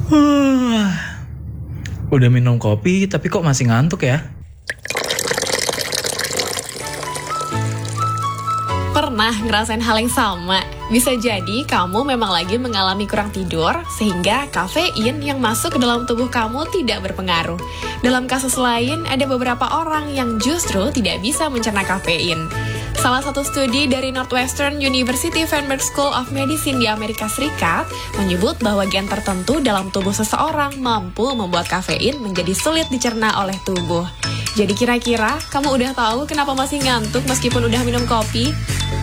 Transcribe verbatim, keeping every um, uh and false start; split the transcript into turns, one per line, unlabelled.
Huh, udah minum kopi tapi kok masih ngantuk ya?
Pernah ngerasain hal yang sama? Bisa jadi kamu memang lagi mengalami kurang tidur, sehingga kafein yang masuk ke dalam tubuh kamu tidak berpengaruh. Dalam kasus lain, ada beberapa orang yang justru tidak bisa mencerna kafein. Salah satu studi dari Northwestern University Feinberg School of Medicine di Amerika Serikat menyebut bahwa gen tertentu dalam tubuh seseorang mampu membuat kafein menjadi sulit dicerna oleh tubuh. Jadi kira-kira kamu udah tahu kenapa masih ngantuk meskipun udah minum kopi?